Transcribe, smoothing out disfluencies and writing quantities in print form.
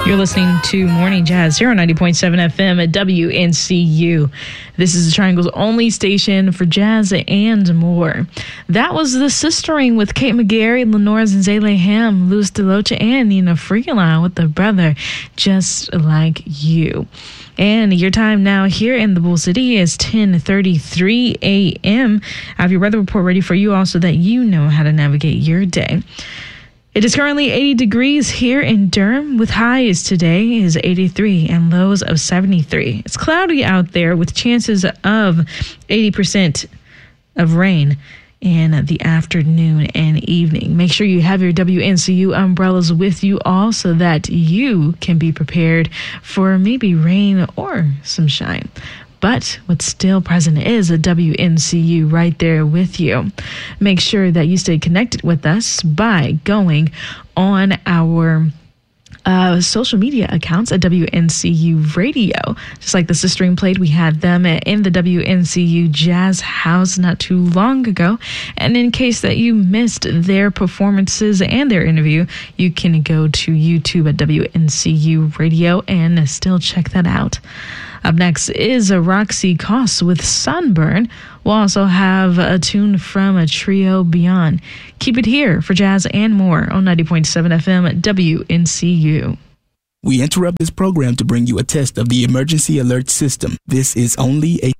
You're listening to Morning Jazz here on 90.7 FM at WNCU. This is the Triangle's only station for jazz and more. That was The Sistering with Kate McGarry, Lenore Zinzele Ham, Louis DeLocha, and Nina Freelon with the brother Just Like You. And your time now here in the Bull City is 10:33 a.m. I have your weather report ready for you all so that you know how to navigate your day. It is currently 80 degrees here in Durham, with highs today is 83 and lows of 73. It's cloudy out there with chances of 80% of rain in the afternoon and evening. Make sure you have your WNCU umbrellas with you all so that you can be prepared for maybe rain or some shine. But what's still present is a WNCU right there with you. Make sure that you stay connected with us by going on our social media accounts at WNCU Radio. Just like the Sistering played, we had them in the WNCU Jazz House not too long ago. And in case that you missed their performances and their interview, you can go to YouTube at WNCU Radio and still check that out. Up next is Roxy Koss with Sunburn. We'll also have a tune from a trio Beyond. Keep it here for jazz and more on 90.7 FM at WNCU. We interrupt this program to bring you a test of the emergency alert system. This is only a